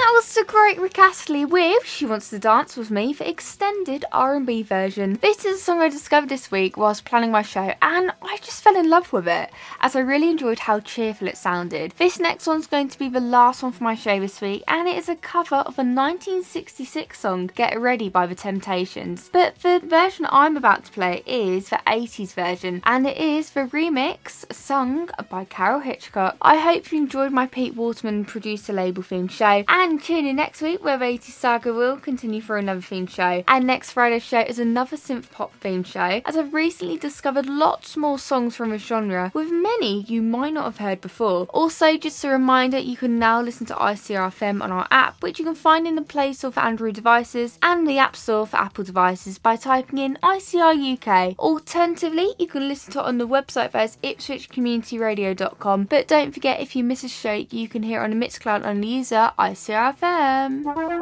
that was the great Rick Astley with She Wants to Dance With Me for extended R&B version. This is a song I discovered this week whilst planning my show, and I just fell in love with it, as I really enjoyed how cheerful it sounded. This next one's going to be the last one for my show this week, and it is a cover of a 1966 song, Get Ready by The Temptations. But the version I'm about to play is the 80s version, and it is the remix sung by Carol Hitchcock. I hope you enjoyed my Pete Waterman producer label theme show, and tune in next week where the 80s saga will continue for another theme show. And next Friday's show is another synth pop theme show, as I've recently discovered lots more songs from the genre, with many you might not have heard before. Also, just a reminder, you can now listen to ICRFM on our app, which you can find in the Play Store for Android devices and the App Store for Apple devices by typing in ICR UK. Alternatively, you can listen to it on the website as ipswichcommunityradio.com. But don't forget, if you miss a show, you can hear it on a Mixcloud only user, ICRFM.